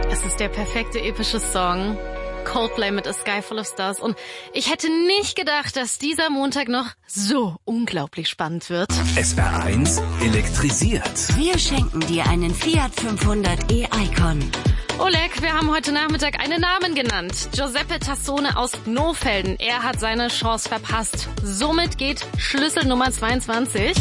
Es ist der perfekte epische Song. Coldplay mit A Sky Full of Stars. Und ich hätte nicht gedacht, dass dieser Montag noch so unglaublich spannend wird. SR1 elektrisiert. Wir schenken dir einen Fiat 500 e-Icon. Oleg, wir haben heute Nachmittag einen Namen genannt. Giuseppe Tassone aus Nofelden. Er hat seine Chance verpasst. Somit geht Schlüssel Nummer 22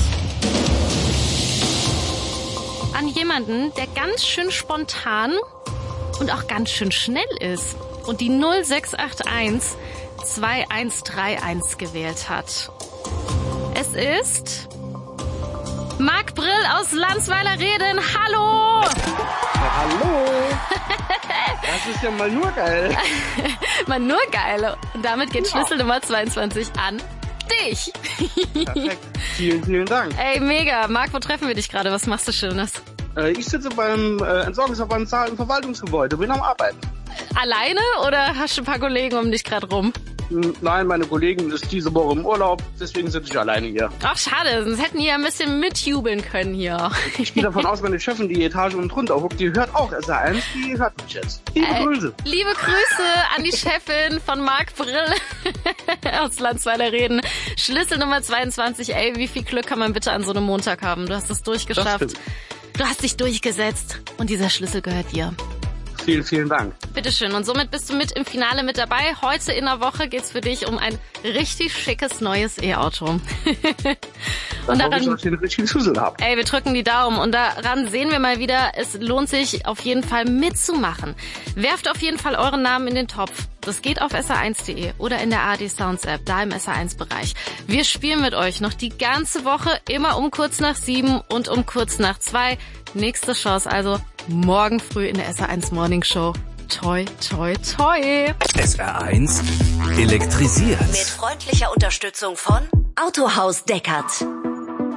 an jemanden, der ganz schön spontan und auch ganz schön schnell ist und die 0681 2131 gewählt hat. Es ist Marc Brill aus Landsweiler-Reden. Hallo! Hallo! Das ist ja mal nur geil. Mal nur geil. Und damit geht Schlüssel Nummer 22 an dich. Perfekt. Vielen, vielen Dank. Ey, mega. Marc, wo treffen wir dich gerade? Was machst du Schönes? Ich sitze beim Entsorgungsverband im Verwaltungsgebäude, bin am Arbeiten. Alleine oder hast du ein paar Kollegen um dich gerade rum? Nein, meine Kollegin ist diese Woche im Urlaub, deswegen sitze ich alleine hier. Ach, schade, sonst hätten die ja ein bisschen mitjubeln können hier. Ich gehe davon aus, meine Chefin, die Etage unten drunter guckt, die hört auch SR1, die hört mich jetzt. Liebe Grüße. Liebe Grüße an die Chefin von Marc Brill aus Landsweiler-Reden. Schlüssel Nummer 22. Ey, wie viel Glück kann man bitte an so einem Montag haben? Du hast es durchgeschafft. Du hast dich durchgesetzt und dieser Schlüssel gehört dir. Vielen, vielen Dank. Bitteschön. Und somit bist du mit im Finale mit dabei. Heute in der Woche geht's für dich um ein richtig schickes neues E-Auto. Und daran, ich, dass ich den richtigen Schlüssel habe. Ey, wir drücken die Daumen. Und daran sehen wir mal wieder, es lohnt sich auf jeden Fall mitzumachen. Werft auf jeden Fall euren Namen in den Topf. Das geht auf sr1.de oder in der ARD Sounds App, da im SR1-Bereich. Wir spielen mit euch noch die ganze Woche, immer um kurz nach 7 und um kurz nach 2. Nächste Chance also morgen früh in der SR1 Morning Show. Toi, toi, toi. SR1 elektrisiert. Mit freundlicher Unterstützung von Autohaus Deckert.